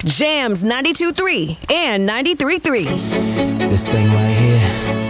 Jams 92.3 and 93.3. This thing right here